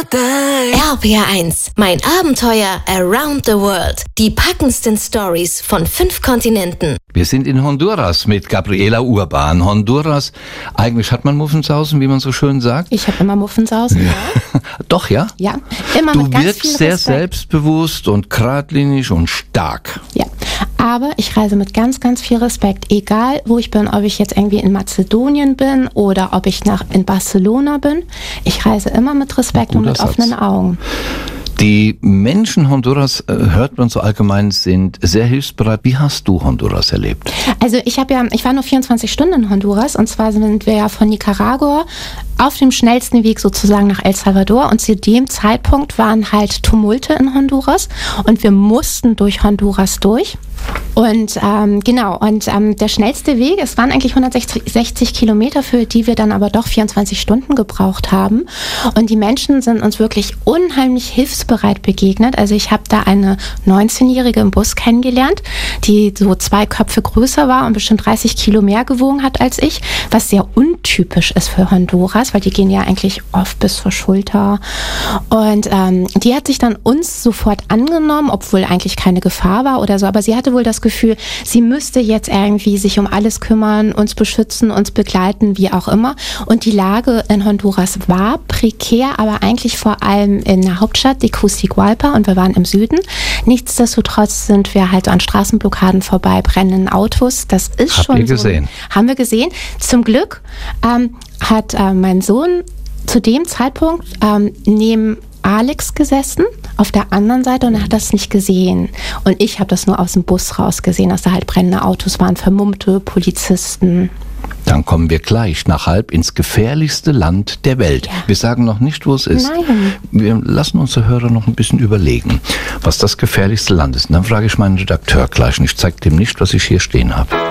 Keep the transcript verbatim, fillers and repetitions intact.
R P R eins, mein Abenteuer around the world. Die packendsten Stories von fünf Kontinenten. Wir sind in Honduras mit Gabriela Urban. Honduras, eigentlich hat man Muffensausen, wie man so schön sagt. Ich habe immer Muffensausen, ja. Doch, ja? Ja, immer Du mit ganz wirkst viel sehr Respekt. selbstbewusst und geradlinig und stark. Ja, aber ich reise mit ganz, ganz viel Respekt. Egal, wo ich bin, ob ich jetzt irgendwie in Mazedonien bin oder ob ich nach, in Barcelona bin. Ich reise immer mit Respekt und mit Satz. offenen Augen. Die Menschen Honduras, äh, hört man so allgemein, sind sehr hilfsbereit. Wie hast du Honduras erlebt? Also ich habe ja, ich war nur vierundzwanzig Stunden in Honduras und zwar sind wir ja von Nicaragua auf dem schnellsten Weg sozusagen nach El Salvador und zu dem Zeitpunkt waren halt Tumulte in Honduras und wir mussten durch Honduras durch. Und ähm, genau, und ähm, der schnellste Weg, es waren eigentlich hundertsechzig Kilometer, für die wir dann aber doch vierundzwanzig Stunden gebraucht haben. Und die Menschen sind uns wirklich unheimlich hilfsbereit begegnet. Also ich habe da eine neunzehnjährige im Bus kennengelernt, die so zwei Köpfe größer war und bestimmt dreißig Kilo mehr gewogen hat als ich, was sehr untypisch ist für Honduras, weil die gehen ja eigentlich oft bis zur Schulter. Und ähm, die hat sich dann uns sofort angenommen, obwohl eigentlich keine Gefahr war oder so, aber sie hatte wohl das Gefühl, sie müsste jetzt irgendwie sich um alles kümmern, uns beschützen, uns begleiten, wie auch immer. Und die Lage in Honduras war prekär, aber eigentlich vor allem in der Hauptstadt, Tegucigalpa, und wir waren im Süden. Nichtsdestotrotz sind wir halt an Straßenblockaden vorbei, brennenden Autos. Das ist Habt schon ihr so. gesehen? Haben wir gesehen. Zum Glück ähm, hat äh, mein Sohn zu dem Zeitpunkt ähm, neben Alex gesessen, auf der anderen Seite, und er hat das nicht gesehen. Und ich habe das nur aus dem Bus raus gesehen, dass da halt brennende Autos waren, vermummte Polizisten. Dann kommen wir gleich nach halb ins gefährlichste Land der Welt. Ja. Wir sagen noch nicht, wo es ist. Nein. Wir lassen unsere Hörer noch ein bisschen überlegen, was das gefährlichste Land ist. Und dann frage ich meinen Redakteur gleich und ich zeige dem nicht, was ich hier stehen habe.